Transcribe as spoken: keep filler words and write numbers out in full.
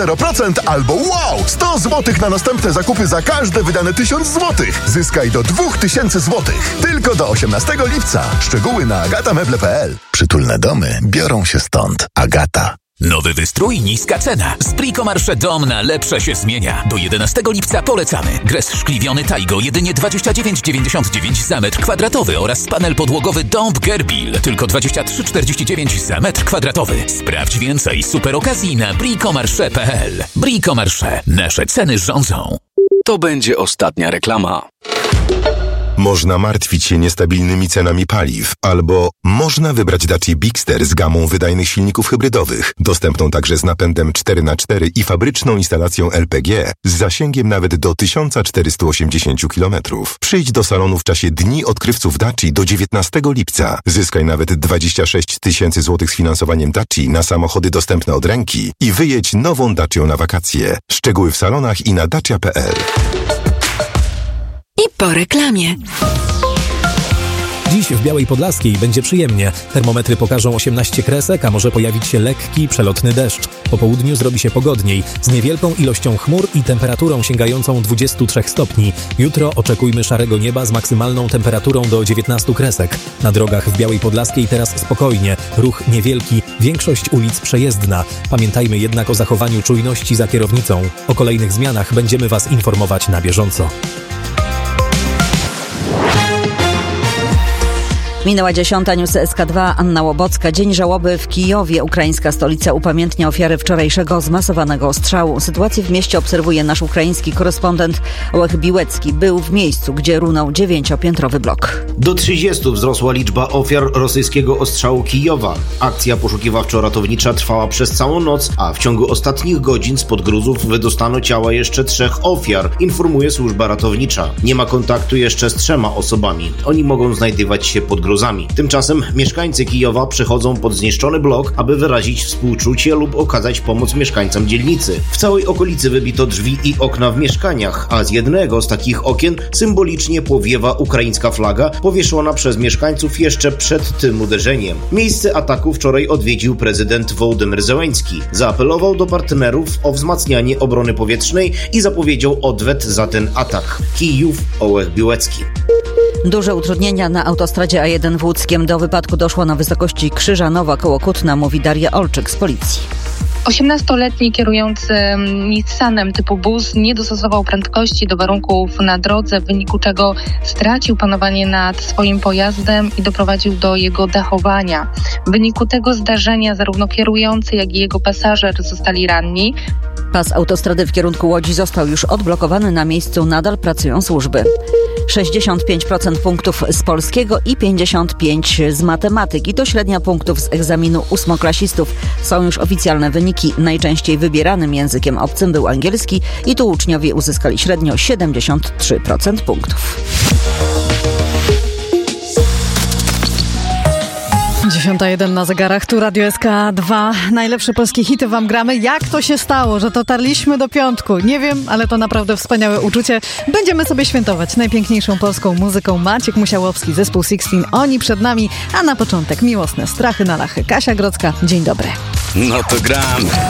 zero procent albo wow! sto złotych na następne zakupy za każde wydane tysiąc złotych. Zyskaj do dwa tysiące złotych. Tylko do osiemnastego lipca. Szczegóły na agatameble kropka p l. Przytulne domy biorą się stąd. Agata. Nowy wystrój, niska cena. Z Brico Marché dom na lepsze się zmienia. Do jedenastego lipca polecamy. Gres szkliwiony Taigo jedynie dwadzieścia dziewięć dziewięćdziesiąt dziewięć za metr kwadratowy oraz panel podłogowy Dąb Gerbil tylko dwadzieścia trzy czterdzieści dziewięć za metr kwadratowy. Sprawdź więcej super okazji na brico marché kropka p l. Brico Marché. Nasze ceny rządzą. To będzie ostatnia reklama. Można martwić się niestabilnymi cenami paliw, albo można wybrać Dacia Bigster z gamą wydajnych silników hybrydowych, dostępną także z napędem cztery na cztery i fabryczną instalacją L P G z zasięgiem nawet do tysiąc czterysta osiemdziesiąt kilometrów. Przyjdź do salonu w czasie Dni Odkrywców Daci do dziewiętnastego lipca. Zyskaj nawet dwadzieścia sześć tysięcy złotych z finansowaniem Daci na samochody dostępne od ręki i wyjedź nową Dacią na wakacje. Szczegóły w salonach i na dacia kropka p l. I po reklamie. Dziś w Białej Podlaskiej będzie przyjemnie. Termometry pokażą osiemnaście kresek, a może pojawić się lekki, przelotny deszcz. Po południu zrobi się pogodniej, z niewielką ilością chmur i temperaturą sięgającą dwadzieścia trzy stopni. Jutro oczekujmy szarego nieba z maksymalną temperaturą do dziewiętnaście kresek. Na drogach w Białej Podlaskiej teraz spokojnie, ruch niewielki, większość ulic przejezdna. Pamiętajmy jednak o zachowaniu czujności za kierownicą. O kolejnych zmianach będziemy Was informować na bieżąco. Minęła dziesiąta, news S K dwa, Anna Łobocka. Dzień żałoby w Kijowie. Ukraińska stolica upamiętnia ofiary wczorajszego zmasowanego ostrzału. Sytuację w mieście obserwuje nasz ukraiński korespondent Ołech Biłecki. Był w miejscu, gdzie runął dziewięciopiętrowy blok. Do trzydziestu wzrosła liczba ofiar rosyjskiego ostrzału Kijowa. Akcja poszukiwawczo-ratownicza trwała przez całą noc, a w ciągu ostatnich godzin spod gruzów wydostano ciała jeszcze trzech ofiar, informuje służba ratownicza. Nie ma kontaktu jeszcze z trzema osobami. Oni mogą znajdywać się pod gruzami. Tymczasem mieszkańcy Kijowa przychodzą pod zniszczony blok, aby wyrazić współczucie lub okazać pomoc mieszkańcom dzielnicy. W całej okolicy wybito drzwi i okna w mieszkaniach, a z jednego z takich okien symbolicznie powiewa ukraińska flaga, powieszona przez mieszkańców jeszcze przed tym uderzeniem. Miejsce ataku wczoraj odwiedził prezydent Wołodymyr Zełenski. Zaapelował do partnerów o wzmacnianie obrony powietrznej i zapowiedział odwet za ten atak. Kijów, Ołech Biłecki. Duże utrudnienia na autostradzie A jeden w Łódzkiem. Do wypadku doszło na wysokości Krzyżanowa koło Kutna, mówi Daria Olczyk z policji. osiemnastoletni kierujący Nissanem typu bus nie dostosował prędkości do warunków na drodze, w wyniku czego stracił panowanie nad swoim pojazdem i doprowadził do jego dachowania. W wyniku tego zdarzenia zarówno kierujący, jak i jego pasażer zostali ranni. Pas autostrady w kierunku Łodzi został już odblokowany. Na miejscu nadal pracują służby. sześćdziesiąt pięć procent punktów z polskiego i pięćdziesiąt pięć procent z matematyki. To średnia punktów z egzaminu ósmoklasistów. Są już oficjalne wyniki. Najczęściej wybieranym językiem obcym był angielski i tu uczniowie uzyskali średnio siedemdziesiąt trzy procent punktów. dziesiąta jeden na zegarach, tu Radio S K dwa. Najlepsze polskie hity wam gramy. Jak to się stało, że dotarliśmy do piątku? Nie wiem, ale to naprawdę wspaniałe uczucie. Będziemy sobie świętować najpiękniejszą polską muzyką. Maciek Musiałowski, zespół Sixteen. Oni przed nami, a na początek miłosne strachy na lachy. Kasia Grodzka, dzień dobry. No to gramy.